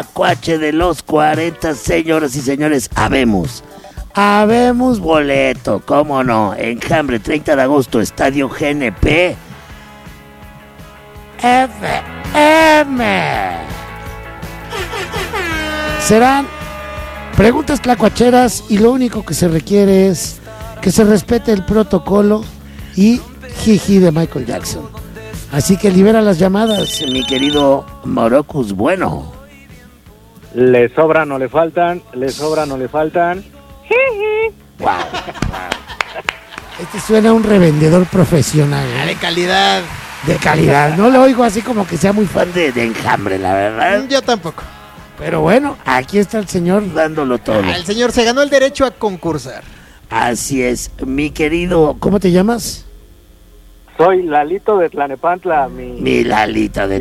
Tlacuache de los 40, señoras y señores, habemos boleto, cómo no, Enjambre, 30 de agosto, Estadio GNP FM. Serán preguntas tlacuacheras y lo único que se requiere es que se respete el protocolo y jiji de Michael Jackson. Así que libera las llamadas, mi querido Morocus Bueno. Le sobran, no le faltan, Wow. Este suena a un revendedor profesional, ¿eh? De calidad. De calidad. No lo oigo así como que sea muy fan de Enjambre, la verdad. Yo tampoco. Pero bueno, aquí está el señor dándolo todo. El señor se ganó el derecho a concursar. Así es, mi querido. ¿Cómo te llamas? Soy Lalito de Tlanepantla, Mi Lalita de